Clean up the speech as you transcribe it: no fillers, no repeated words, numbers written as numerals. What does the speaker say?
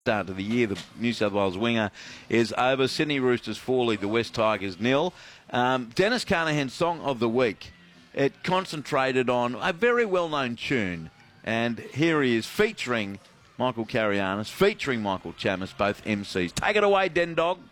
start to the year. The New South Wales winger is over. Sydney Roosters 4 lead the West Tigers 0. Dennis Carnahan's Song of the Week. It concentrated on a very well-known tune. And here he is featuring Michael Carianis, featuring Michael Chammas, both MCs. Take it away, Den Dog.